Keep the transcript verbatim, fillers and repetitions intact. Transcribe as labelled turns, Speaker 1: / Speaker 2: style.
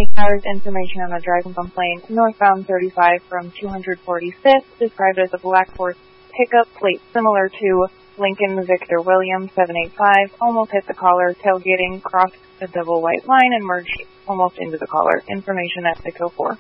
Speaker 1: Cars information on a driving complaint northbound thirty-five from two forty-fifth, described as a black Ford pickup plate similar to Lincoln Victor Williams seven eight five, almost hit the caller, tailgating, crossed a double white line, and merged almost into the caller. Information at six oh four.